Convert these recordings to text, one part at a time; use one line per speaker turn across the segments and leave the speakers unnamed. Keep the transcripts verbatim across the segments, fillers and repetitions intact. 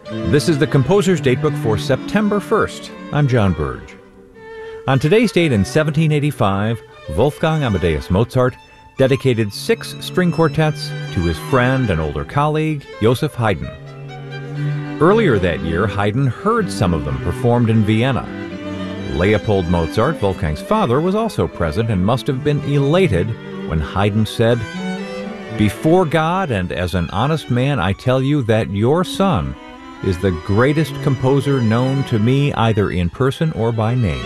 This is the Composer's Datebook for September first. I'm John Burge. On today's date in seventeen eighty-five, Wolfgang Amadeus Mozart dedicated six string quartets to his friend and older colleague, Joseph Haydn. Earlier that year, Haydn heard some of them performed in Vienna. Leopold Mozart, Wolfgang's father, was also present and must have been elated when Haydn said, "Before God and as an honest man, I tell you that your son is the greatest composer known to me either in person or by name."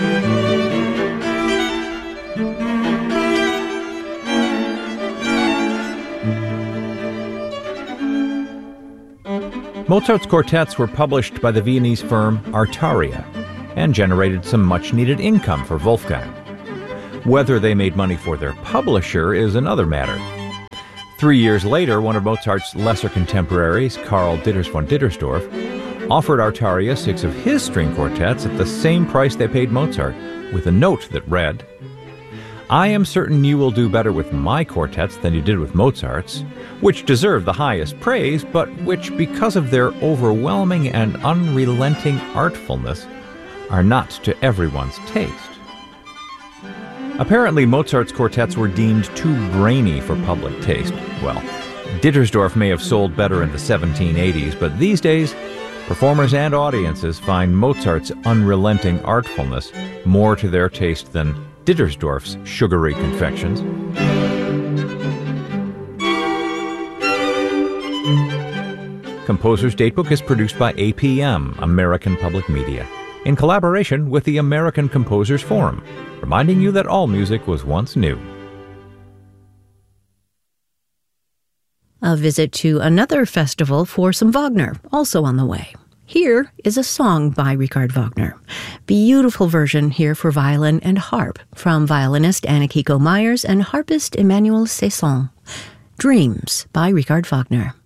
Mozart's quartets were published by the Viennese firm Artaria and generated some much-needed income for Wolfgang. Whether they made money for their publisher is another matter. Three years later, one of Mozart's lesser contemporaries, Karl Ditters von Dittersdorf, offered Artaria six of his string quartets at the same price they paid Mozart, with a note that read, "I am certain you will do better with my quartets than you did with Mozart's, which deserve the highest praise, but which, because of their overwhelming and unrelenting artfulness, are not to everyone's taste." Apparently, Mozart's quartets were deemed too brainy for public taste. Well, Dittersdorf may have sold better in the seventeen eighties, but these days, performers and audiences find Mozart's unrelenting artfulness more to their taste than Dittersdorf's sugary confections. Composer's Datebook is produced by A P M, American Public Media, in collaboration with the American Composers Forum, reminding you that all music was once new.
A visit to another festival for some Wagner, also on the way. Here is a song by Richard Wagner. Beautiful version here for violin and harp from violinist Anna-Kiko Myers and harpist Emmanuel Cesson. Dreams by Richard Wagner.